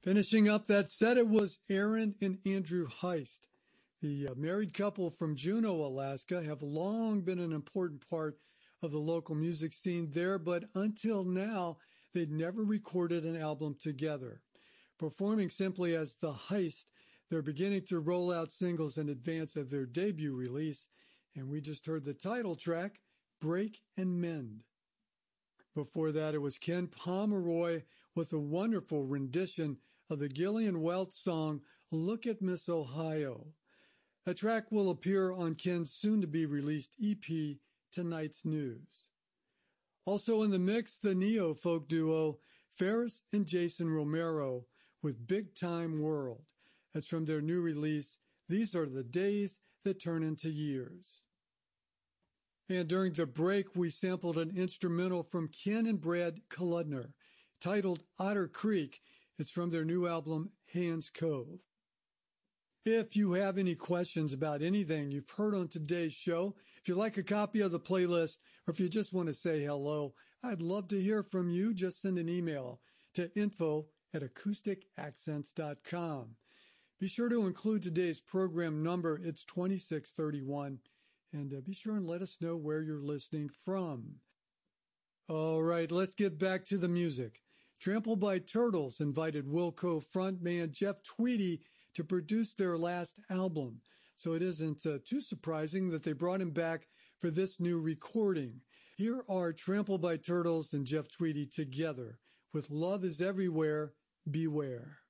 Finishing up that set, it was Aaron and Andrew Heist. The married couple from Juneau, Alaska, have long been an important part of the local music scene there, but until now, they'd never recorded an album together. Performing simply as The Heist, they're beginning to roll out singles in advance of their debut release, and we just heard the title track, Break and Mend. Before that, it was Ken Pomeroy with a wonderful rendition of the Gillian Welch song, Look at Miss Ohio. A track will appear on Ken's soon-to-be-released EP, Tonight's News. Also in the mix, the neo-folk duo Ferris and Jason Romero with Big Time World. That's from their new release, These Are the Days That Turn Into Years. And during the break, we sampled an instrumental from Ken and Brad Kaludner titled Otter Creek. It's from their new album, Hands Cove. If you have any questions about anything you've heard on today's show, if you'd like a copy of the playlist, or if you just want to say hello, I'd love to hear from you. Just send an email to info@acousticaccents.com. Be sure to include today's program number. It's 2631. And be sure and let us know where you're listening from. All right, let's get back to the music. Trampled by Turtles invited Wilco frontman Jeff Tweedy to produce their last album, so it isn't too surprising that they brought him back for this new recording. Here are Trampled by Turtles and Jeff Tweedy together with Love Is Everywhere, Beware.